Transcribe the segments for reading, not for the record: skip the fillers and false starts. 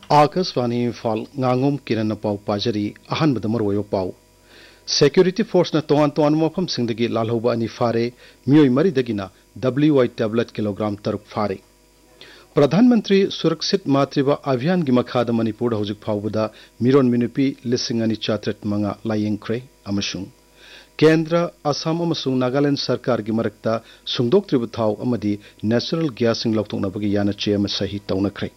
आकाशवाणी इम्फाल nganगom किरण पाव पाजरी अहनबद मरोयो पाव security force न तोंगान तोंगान मफम सिंगदगी लालहौबा अनि फारे मियोय मरिदगिना WY टैबलेट किलोग्राम तरुक फारे प्रधानमंत्री सुरक्षित मातृत्व अभियान की मखाद मणिपुर हौजिक फावबदा मिरोन मिनुपी लिसिंग अनि चात्रेट मंगा लायेंख्रे अमसुंग केंद्र असम अमसुंग नागालैंड सरकार की मरक्ता सुंगदोक्त्रिब थाव अमदी नेचुरल गैसिंग लौथोंनबगी याना चे अम सही तौनख्रे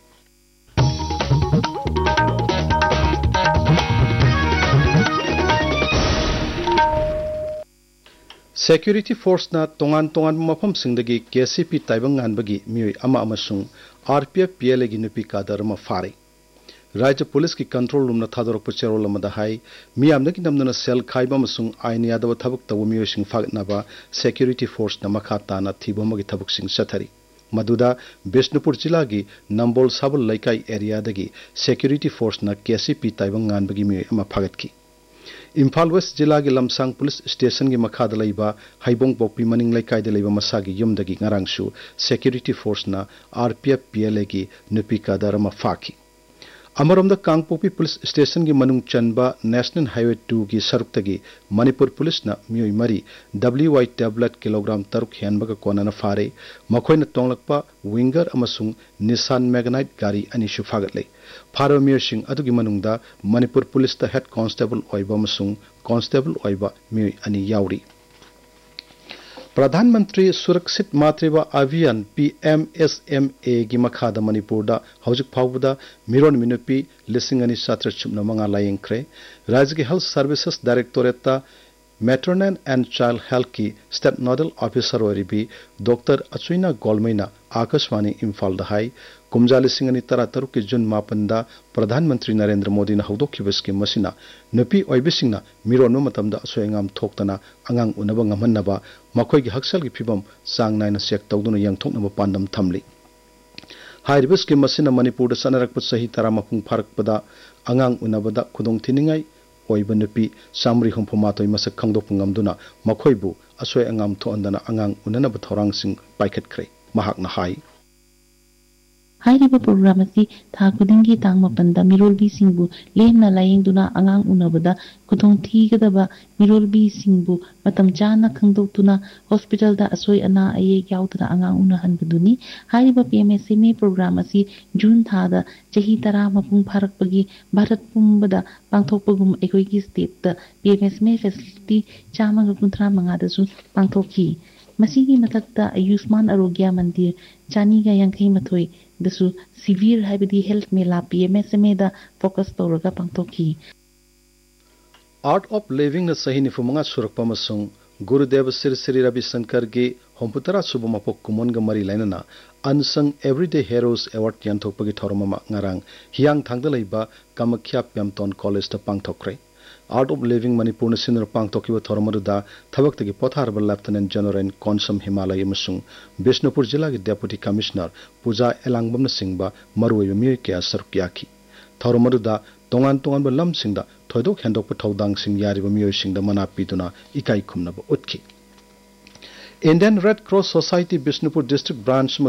सिक्योरिटी फोर्स ना तोंगान तोंगान मफम सिंगदगी KCP ताइबंग गानबगी मियोय अमा अमसुंग RPF PLA की नुपी कादर अमा फारे राज्य पुलिस की कंट्रोल रूम न थादोरप चेरोल अमदा हाई मियामदगी नमदना सेल खाइबा अमसुंग आइन यादव थबक तव मियोयसिंग फागनबा सिक्योरिटी फोर्स न मखा ताना थीबमगी थबक सिंग सथरी मदुदा बिष्णुपुर जिला की नंबोल साबल लैकाई एरिया दगी सिक्योरिटी फोर्स न KCP ताइबंग गानबगी मियोय अमा फागतकी इम्फाल वेस्ट जिला की लमसांग पुलिस स्टेशन की मखाद लैबा हाइबोंग पोपी मनिंग लैकाई लैबा मसागी युमदगी ngarangsu सिक्योरिटी फोर्स ना RPF PLA की नुपी कादर अमा फाकी अमरोमदा कांगपोपी पुलिस स्टेशन की मनुंग चनबा नेशनल हाईवे 2 की सरुक्तगी मणिपुर पुलिस ना मियोय मरी WY टैबलेट किलोग्राम तरुक हेनबगा कोना फारे मखोयना तोंगलकपा विंगर अमसुंग निसान मैग्नाइट गाड़ी अनिशु फागतले फारो मियोयसिंग अदुगी मनुंगदा मणिपुर पुलिस ता हेड कांस्टेबल ओइबा अमसुंग कांस्टेबल ओइबा मियोय अनि यावरी प्रधानमंत्री सुरक्षित मातृत्व अभियान PMSMA की मखाद मणिपुर दा हौजिक फावबदा मिरोन मिनुपी लिसिंग अनि 7 लायेंख्रे राज्य के health services directorate maternal and child health की state nodal officer ओरिबी doctor अचुइना गोलमैना Akashvani Imphal दहाई कुमजा लिसिंग अनि 13 की जून 9 प्रधानमंत्री नरेंद्र मोदी न हौदोखिबा स्कीम मसिना नुपी ओइबिसिंगना मिरोन मतमदा असोयंगाम थोक्तना अंगांग उनबा ngамहन्नबा मखोय की हक्सल की फिबम चांग नायना चेक तौदुना यंगथोकनबा पांडम थमली हाइरिबा स्कीम मसिना मणिपुर सनरकप सही 10 मपुंग फारकपदा अंगांग उनबदा खुदोंग थिनिंगाई ओइबा नुपी सामरी हुंफमातोय मसक खंगदोक ngamduna मखोयबु असोय अंगाम थोअंदना अंगांग उननबा थौरांगसिंग पाइखतख्रे महकना हाई हाइरिबा प्रोग्राम असि था खुदिंगी तांग मपंदा मिरोलबी सिंगबु लेमना लायेंगदुना अंगांग उनबदा खुदोंग थीगदबा मिरोलबी सिंगबु मतम चाना खंगदोक्तुना हॉस्पिटल दा असोय अना अये याउदना अंगांग उनहनबदुनी हाइरिबा PMSMA प्रोग्राम असि जून थादा चही 10 मपुंग फारकपगी भारत पुंबदा पांगथोकपगुम एकोइगी स्टेट दा PMSMA फैसिलिटी 135 दसु पांगथोकी मसीगी मथक्ता आयुष्मान आरोग्य मंदिर चानीगा यांखई मथोई दसु सिवियर हाइबदी हेल्थ मेला PMSMA दा फोकस तौरगा पांगथोकी आर्ट ऑफ लिविंग न सही निफुमंगा सुरकपा मसुंग गुरुदेव श्री श्री रविशंकर की होमपुतरा सुब मपोक कुमोन मरी लाइनना unsung everyday हेरोज award यानथोकपगी थौरममा ngarang हियांग थांगदा लैबा Kamakhya प्यामतोन college दा पांगथोकरे art of living Manipur सिंदर पांगथोकिबा थौरमरुदा थबक्तगी पोथारबा lieutenant general कॉन्सम Himalaya मसुंग Bishnupur जिला की डेप्यूटी कमिश्नर पूजा एलांगबम सिंगबा मरुवे मिय के सरुक याखी थौरमरुदा तोंगान तोंगान लम सिंगदा थोइदोक हेंदोक थौदांग सिंग यारिबा मिय सिंगदा मना पीदुना इकाई खुमनबा उतखी Indian red cross society Bishnupur district branch